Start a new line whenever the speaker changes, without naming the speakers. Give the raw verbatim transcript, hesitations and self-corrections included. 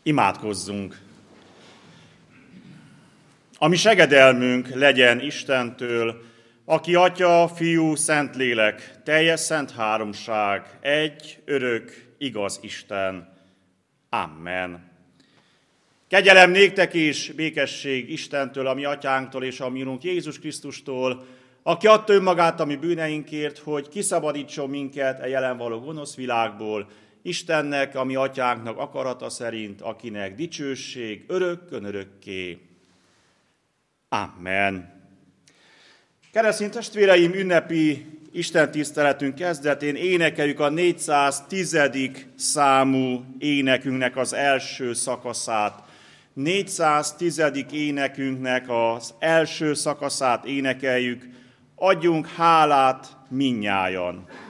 Imádkozzunk! A mi segedelmünk legyen Istentől, aki Atya, Fiú, Szentlélek, teljes szent háromság, egy, örök, igaz Isten. Amen. Kegyelem néktek és békesség Istentől, a mi atyánktól és a mi Urunk Jézus Krisztustól, aki adta önmagát a mi bűneinkért, hogy kiszabadítson minket a jelen való gonosz világból, Istennek, a mi atyánknak akarata szerint, akinek dicsőség örökkön örökké. Amen. Keresztény testvéreim, ünnepi istentiszteletünk kezdetén énekeljük a négyszáztíz. számú énekünknek az első szakaszát. négyszáztíz. énekünknek az első szakaszát énekeljük. Adjunk hálát mindnyájan.